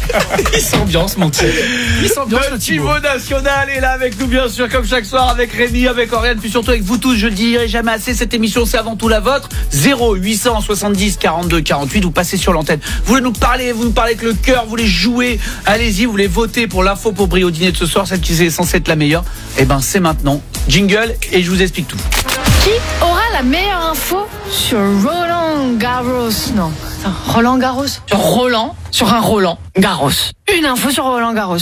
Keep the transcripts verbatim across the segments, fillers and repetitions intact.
Il s'ambiance, mon type. Il s'ambiance, le Thibaut National est là avec nous, bien sûr, comme chaque soir, avec Rémi, avec Oriane, puis surtout avec vous tous. Je le dirai jamais assez, cette émission, c'est avant tout la vôtre. zéro huit cent soixante-dix quarante-deux quarante-huit, vous passez sur l'antenne. Vous voulez nous parler, vous nous parlez avec le cœur, vous voulez jouer, allez-y, vous voulez voter pour l'info pour briller au dîner de ce soir, celle qui est censée être la meilleure. Eh ben, c'est maintenant. Jingle, et je vous explique tout. Qui aura la meilleure info sur Roland Garros? Non, attends, Roland Garros. Sur Roland, sur un Roland Garros. Une info sur Roland Garros.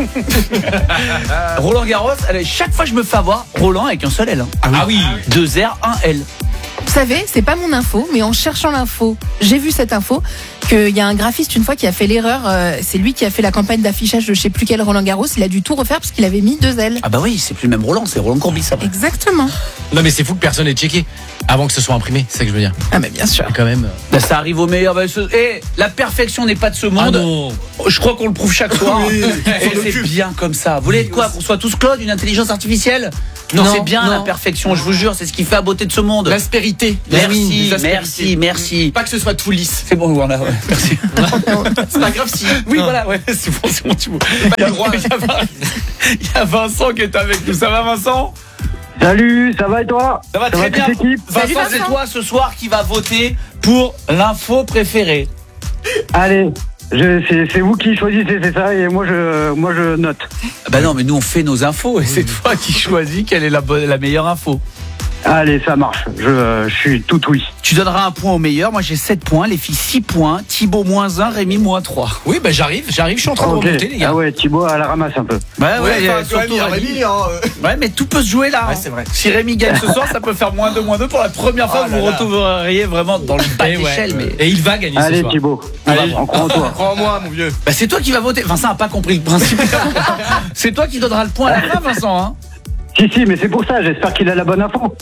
Roland Garros, allez, chaque fois je me fais avoir Roland avec un seul L. Hein. Ah oui. Deux R, un L. Vous savez, c'est pas mon info, mais en cherchant l'info, j'ai vu cette info qu'il y a un graphiste une fois qui a fait l'erreur. Euh, c'est lui qui a fait la campagne d'affichage de je sais plus quel Roland Garros. Il a dû tout refaire parce qu'il avait mis deux L. Ah bah oui, c'est plus le même Roland, c'est Roland Courbis, ça va. Exactement. Non mais c'est fou que personne n'ait checké avant que ce soit imprimé, c'est ça que je veux dire. Ah mais bien sûr. Quand même. Là, ça arrive au meilleur. Bah, ce... Et la perfection n'est pas de ce monde. Ah non. Je crois qu'on le prouve chaque soir. Oui, et c'est bien comme ça. Vous voulez quoi, qu'on soit tous Claude, une intelligence artificielle? Non, Non, c'est bien non. la perfection, je vous jure, c'est ce qui fait la beauté de ce monde. L'aspérité. Merci, Les aspérités. merci, merci. Pas que ce soit tout lisse. C'est bon, voilà, ouais, merci. C'est pas grave si. Oui, voilà, ouais, c'est bon, c'est bon, tu vois. Il y a, il y a Vin- il y a Vincent qui est avec nous. Ça va, Vincent? Salut, ça va et toi? Ça va très bien. toute l'équipe Vincent, Salut, c'est Vincent. toi ce soir qui va voter pour l'info préférée. Allez, je, c'est, c'est vous qui choisissez, c'est ça, et moi je, moi je note. Bah non, mais nous on fait nos infos et c'est toi qui choisis quelle est la, bonne, la meilleure info. Allez, ça marche, je, je suis tout oui. Tu donneras un point au meilleur. Moi j'ai sept points, les filles six points, Thibaut moins un, Rémi moins trois. Oui, bah j'arrive, j'arrive, je suis en train Ok. de remonter les gars. Ah ouais, Thibaut à la ramasse un peu. Ouais, ouais, enfin, surtout quand même, Rémi. Rémi, hein, euh. Ouais, mais tout peut se jouer là. Ouais, hein. c'est vrai. Si Rémi gagne ce soir, ça peut faire moins deux, moins deux. Pour la première fois, Oh vous vous là là. retrouveriez vraiment dans le bas Et ouais. d'échelle. Mais Et il va gagner ce Allez soir. Thibaut, Allez. on croit en toi. Crois-moi, mon vieux. bah, c'est toi qui vas voter. Vincent n'a pas compris le principe. C'est toi qui donneras le point à la fin, Vincent. Hein. Si, si, mais c'est pour ça, j'espère qu'il a la bonne info.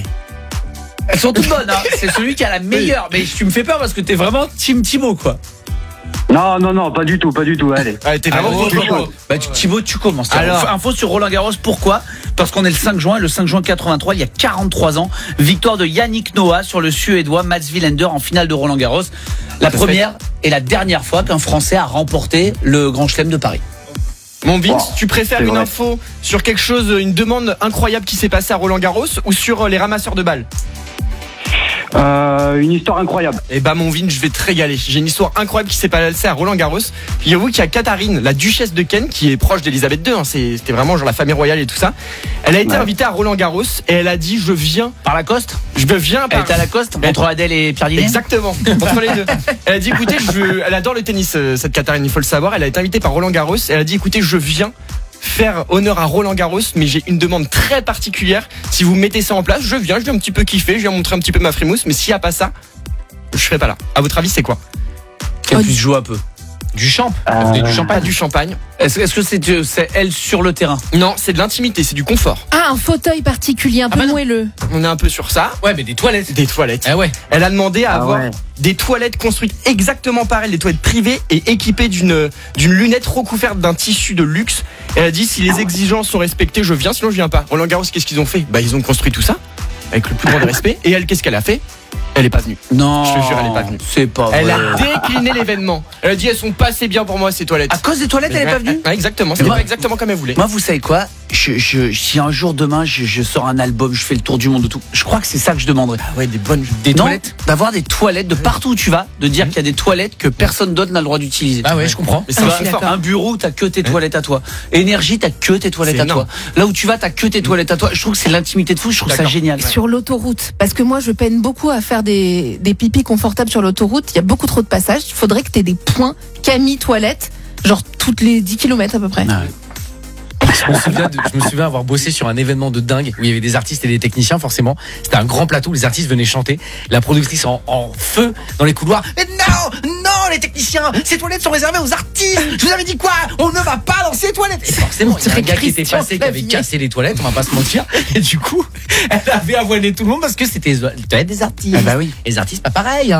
Elles sont toutes bonnes. Hein. C'est celui qui a la meilleure. Mais tu me fais peur parce que t'es vraiment Team Thibaut, quoi. Non, non, non, pas du tout, pas du tout, allez. Allez, t'es Ah, vraiment oh, trop oh, chaud. oh. Bah, tu- Thibaut, tu commences. Tiens, Alors. info sur Roland Garros. Pourquoi? Parce qu'on est le cinq juin. Et le cinq juin quatre-vingt-trois, il y a quarante-trois ans. Victoire de Yannick Noah sur le Suédois Mats Wilander en finale de Roland Garros. La première et la dernière fois qu'un Français a remporté le Grand Chelem de Paris. Mon Vince, Wow, tu préfères c'est une vrai. info sur quelque chose, une demande incroyable qui s'est passée à Roland Garros ou sur euh, les ramasseurs de balles? Euh, une histoire incroyable. Eh bah mon Vince, je vais te régaler. J'ai une histoire incroyable qui s'est passée à Roland Garros. Figurez-vous qu'il y a Catherine, la duchesse de Ken, qui est proche d'Elisabeth deux, hein, c'est- c'était vraiment genre la famille royale et tout ça. Elle a été Ouais. invitée à Roland Garros et elle a dit je viens, Par Lacoste? je viens Elle par... était à Lacoste Elle- entre Adèle et Pierre Dinet. Exactement, entre les deux. Elle a dit écoutez, je veux... elle adore le tennis, euh, cette Catherine, il faut le savoir. Elle a été invitée par Roland Garros et elle a dit écoutez, je viens faire honneur à Roland Garros, mais j'ai une demande très particulière. Si vous mettez ça en place, je viens, je viens un petit peu kiffer, je viens montrer un petit peu ma frimousse, mais s'il n'y a pas ça, je serai pas là. À votre avis, c'est quoi? Qu'elle puisse jouer un peu. Du champ. Euh, Du champagne. Pas du champagne. Est-ce est-ce que c'est euh, c'est elle sur le terrain? Non, c'est de l'intimité, c'est du confort. Ah, un fauteuil particulier, un peu bah non. moelleux. On est un peu sur ça. Ouais, mais des toilettes. Des toilettes. Ah ouais. Elle a demandé à Ah avoir ouais. des toilettes construites exactement pareilles, des toilettes privées et équipées d'une d'une lunette recouverte d'un tissu de luxe. Elle a dit si les exigences sont respectées, je viens, sinon je viens pas. Roland Garros, qu'est-ce qu'ils ont fait? Bah ils ont construit tout ça avec le plus grand des respects. Et elle, qu'est-ce qu'elle a fait? Elle est pas venue. Non. Je te jure, elle est pas venue. C'est pas Elle vrai. a décliné l'événement. Elle a dit elles sont pas assez bien pour moi ces toilettes. À cause des toilettes, elle est pas venue? Ouais, exactement, c'était Moi- pas exactement comme elle voulait. Moi, vous savez quoi? je, je, Si un jour demain, je, je sors un album, je fais le tour du monde de tout, je crois que c'est ça que je demanderais. Ah ouais, des bonnes Des Non, toilettes. d'avoir des toilettes de partout où tu vas, de dire qu'il y a des toilettes que personne d'autre n'a le droit d'utiliser. Ah ouais, je comprends. Mais Tu c'est vois, un confort. un bureau, t'as que tes toilettes à toi. Énergie, t'as que tes toilettes C'est à énorme. toi. Là où tu vas, t'as que tes toilettes à toi. Je trouve que c'est l'intimité de fou. Je trouve ça D'accord. génial. Sur l'autoroute, parce que moi je peine beaucoup à faire des, des pipis confortables sur l'autoroute, il y a beaucoup trop de passages, il faudrait que tu aies des points Camille toilettes, genre toutes les dix kilomètres à peu près. Ah ouais. Je me, souviens de- je me souviens avoir bossé sur un événement de dingue où il y avait des artistes et des techniciens, forcément. C'était un grand plateau, les artistes venaient chanter. La productrice en, en feu dans les couloirs. Mais non, non, les techniciens, ces toilettes sont réservées aux artistes. Je vous avais dit quoi? On ne va pas dans ces toilettes. Et forcément, il y a un gars qui était Christian passé, qui avait Clavier. cassé les toilettes, on va pas se mentir. Et du coup, elle avait avoiné tout le monde parce que c'était les toilettes des artistes. Ah bah oui. Les artistes, pas pareil, hein.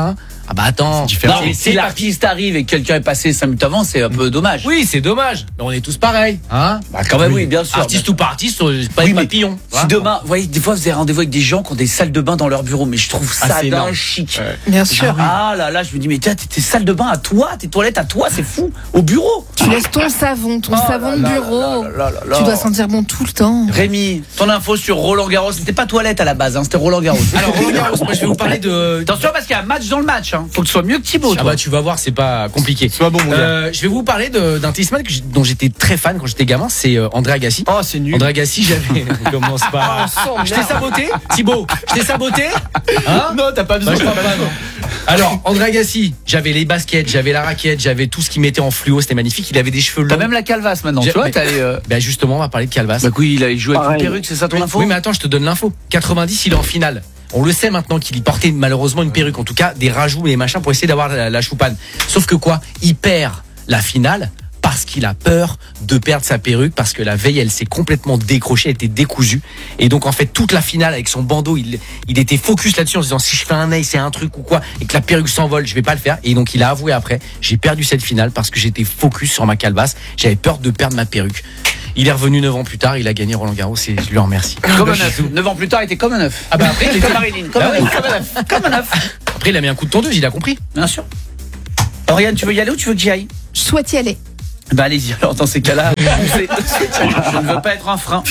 Ah bah attends, Non, mais si l'artiste arrive et que quelqu'un est passé cinq minutes avant, c'est un peu dommage. Oui, c'est dommage. Mais on est tous pareils, hein. Bah quand même oui, bien sûr. Artiste bien ou pas artiste, c'est pas Oui, des mais papillons. Si demain, vous voyez, des fois vous avez rendez-vous avec des gens qui ont des salles de bain dans leur bureau, mais je trouve ça Ah, c'est d'un énorme. chic. Bien sûr. Ah là là, je me dis mais t'as tes salles de bain à toi, tes toilettes à toi, c'est fou. Au bureau. Tu laisses ton savon, ton Oh savon là de là bureau. là là là là. Tu dois sentir bon tout le temps. Rémi, ton info sur Roland Garros, c'était pas toilette à la base, hein, c'était Roland Garros. Alors Roland Garros, moi je vais vous parler de. Attention parce qu'il y a un match dans le match, hein. Faut que tu sois mieux que Thibaut. Ah toi. bah tu vas voir, c'est pas compliqué. Sois bon, mon gars. Euh, je vais vous parler de- d'un tennisman que j'ai- dont j'étais très fan quand j'étais gamin, c'est euh, André Agassi. Oh, c'est nul. André Agassi, j'avais. Commence pas. Je t'ai saboté, Thibaut. Je t'ai saboté. Hein Non, t'as pas besoin. Bah, je crois pas, non. Alors, André Agassi, j'avais les baskets, j'avais la raquette, j'avais tout ce qu'il mettait en fluo, c'était magnifique. Il avait des cheveux longs. T'as même la calvasse maintenant, tu J'ai- vois, mais- t'as les, euh... Bah justement, on va parler de Calvas. Bah oui, il a joué avec une Pareil. perruque, c'est ça ton info? Oui, mais attends, je te donne l'info. quatre-vingt-dix, il est en finale. On le sait maintenant qu'il y portait malheureusement une perruque, en tout cas des rajouts et machins pour essayer d'avoir la, la choupane. Sauf que quoi, il perd la finale parce qu'il a peur de perdre sa perruque, parce que la veille elle s'est complètement décrochée, elle était décousue, et donc en fait toute la finale avec son bandeau, il, il était focus là-dessus en se disant si je fais un œil c'est un truc ou quoi, et que la perruque s'envole, je vais pas le faire. Et donc il a avoué après, j'ai perdu cette finale parce que j'étais focus sur ma calebasse, j'avais peur de perdre ma perruque. Il est revenu neuf ans plus tard, il a gagné Roland Garros et je lui en remercie. Comme un neuf. neuf ans plus tard, il était comme un neuf. Ah bah après il était Comme Marilyn, comme Bah un oui. neuf. Comme un neuf. Comme un neuf. Après il a mis un coup de tondeuse, il a compris. Bien sûr. Oriane, tu veux y aller ou tu veux que j'y aille? Je souhaite y aller. Bah allez-y, alors dans ces cas-là, foncez. Je ne veux pas être un frein.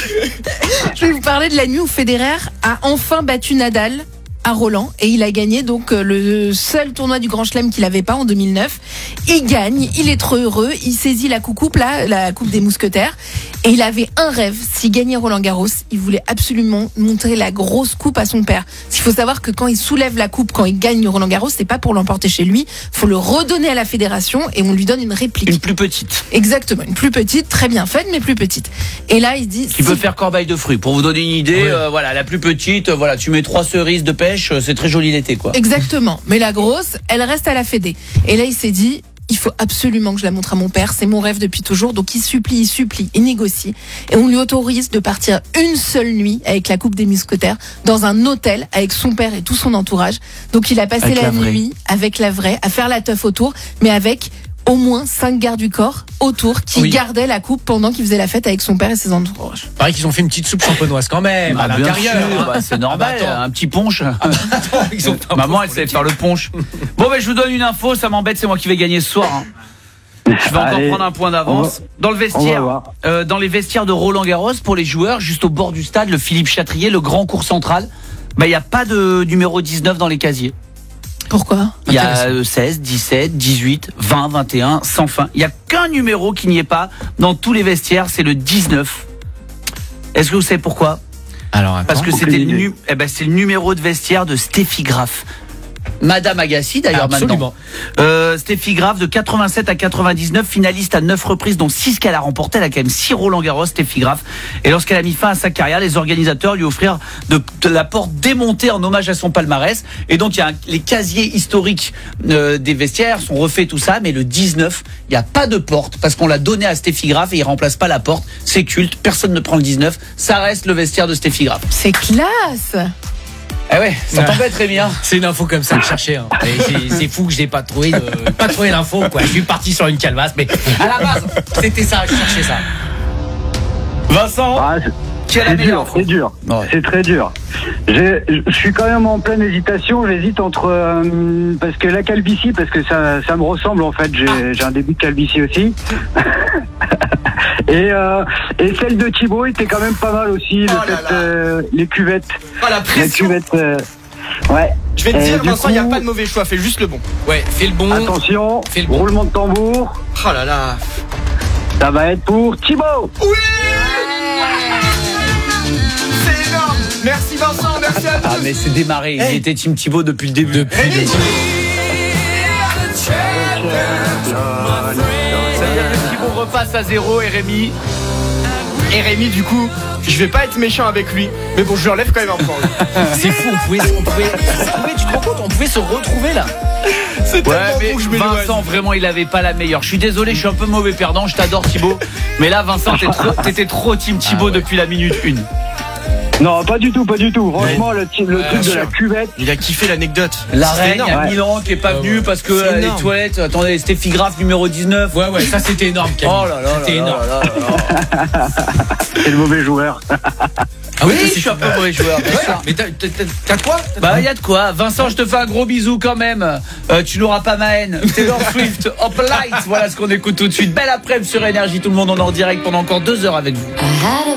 Je vais vous parler de la nuit où Federer a enfin battu Nadal à Roland et il a gagné donc euh, le seul tournoi du Grand Chelem qu'il n'avait pas en deux mille neuf. Il gagne, il est trop heureux, il saisit la coupe là, la coupe des mousquetaires et il avait un rêve, s'il gagnait Roland Garros, il voulait absolument montrer la grosse coupe à son père. Il faut savoir que quand il soulève la coupe, quand il gagne Roland Garros, c'est pas pour l'emporter chez lui, faut le redonner à la fédération et on lui donne une réplique. Une plus petite. Exactement, une plus petite, très bien faite mais plus petite. Et là il se dit Qui peut faire corbeille de fruits. Pour vous donner une idée, Oui. euh, voilà, la plus petite, euh, voilà, tu mets trois cerises de pêche, euh, c'est très joli l'été, quoi. Exactement. Mais la grosse, elle reste à la fédé. Et là, il s'est dit, il faut absolument que je la montre à mon père. C'est mon rêve depuis toujours. Donc, il supplie, il supplie, il négocie. Et on lui autorise de partir une seule nuit avec la coupe des mousquetaires dans un hôtel avec son père et tout son entourage. Donc, il a passé Avec la, la vraie. nuit avec la vraie, à faire la teuf autour, mais avec au moins cinq gardes du corps autour qui Oui. gardaient la coupe pendant qu'il faisait la fête avec son père et ses entourages. Pareil qu'ils ont fait une petite soupe champenoise quand même Bah, à bien l'intérieur. sûr, hein. bah, c'est normal, Ah bah, attends. un petit punch. Attends, ils ont fait un Maman, peu elle pour sait les faire le punch. Bon, ben, je vous donne une info, ça m'embête, c'est moi qui vais gagner ce soir. hein. Je vais encore Allez, prendre un point d'avance. Dans le on va vestiaire, voir. euh, dans les vestiaires de Roland Garros, pour les joueurs, juste au bord du stade, le Philippe Chatrier, le grand cours central, bah, il n'y a pas de numéro dix-neuf dans les casiers. Pourquoi? Il y a euh, seize, dix-sept, dix-huit, vingt, vingt et un, sans fin. Il n'y a qu'un numéro qui n'y est pas dans tous les vestiaires, c'est le dix-neuf. Est-ce que vous savez pourquoi? Alors attends. Parce que aucune c'était le, idée. nu- eh ben, c'est le numéro de vestiaire de Steffi Graf. Madame Agassi d'ailleurs Absolument. maintenant. Euh, Steffi Graf de quatre-vingt-sept à quatre-vingt-dix-neuf, finaliste à neuf reprises, dont six qu'elle a remporté. Elle a quand même six Roland Garros, Steffi Graf. Et lorsqu'elle a mis fin à sa carrière, les organisateurs lui offrirent de, de la porte démontée en hommage à son palmarès. Et donc il y a un- les casiers historiques euh, des vestiaires sont refaits tout ça, mais le dix-neuf, il n'y a pas de porte parce qu'on l'a donné à Steffi Graf et il remplace pas la porte. C'est culte, personne ne prend le dix-neuf. Ça reste le vestiaire de Steffi Graf. C'est classe! Eh ouais, ça t'embête très bien. C'est une info comme ça que je cherchais. Hein. Et C'est c'est fou que je n'ai pas trouvé, de- pas trouvé l'info. Quoi. Je suis parti sur une calvasse, mais à la base, c'était ça. Je cherchais ça. Vincent, Ah, c'est- qui a la c'est meilleure dur, c'est dur, Ouais. c'est très dur. J'ai- Je suis quand même en pleine hésitation. J'hésite entre euh, parce que la calvitie, parce que ça, ça me ressemble en fait. J'ai j'ai un début de calvitie aussi. et euh, et celle de Thibaut était quand même pas mal aussi. Le Oh là fait, là. euh, les cuvettes, Oh la les pression. cuvettes. euh, ouais. Je vais te Et dire, du Vincent, il n'y a coup- pas de mauvais choix, fais juste le bon. Ouais, fais le bon. Attention, Fais le bon. roulement de tambour. Oh là là. Ça va être pour Thibaut. C'est énorme. Merci Vincent, merci à tous. Ah mais c'est démarré, il Hey. était Team Thibaut depuis le début. Depuis Rémi. le- Ça veut dire que Thibaut repasse à zéro et Rémi. Et Rémi, du coup, je vais pas être méchant avec lui, mais bon, je lui enlève quand même un point. C'est fou, on pouvait, on pouvait se retrouver, tu te rends compte, on pouvait se retrouver là. C'est Ouais tellement mais bon que je m'éloigne. Vincent vraiment il avait pas la meilleure. Je suis désolé, je suis un peu mauvais perdant, je t'adore Thibaut. Mais là Vincent t'es trop- t'étais trop Team Thibaut Ah ouais. depuis la minute une. Non, pas du tout, pas du tout. Franchement, le, le Ouais, truc de sûr. la cuvette. Il a kiffé l'anecdote. La C'était reine énorme. à ouais. Milan qui est pas Ah venue ouais. parce que C'est euh, les énorme. toilettes. Attendez, Steffi Graf numéro dix-neuf. Ouais, ouais, ça c'était énorme, Camille. Oh là là là C'était là énorme. là là là. C'est le mauvais joueur. Ah Oui, toi, je c'est- suis un peu mauvais joueur. bien Ouais, sûr. mais t'as- t'as t'as- t'as quoi Bah, y a de quoi. Vincent, je te fais un gros bisou quand même. Euh, tu n'auras pas ma haine. Taylor Swift, Hop Light. Voilà ce qu'on écoute tout de suite. Belle après-midi sur Énergie. Tout le monde, on est en direct pendant encore deux heures avec vous. I had a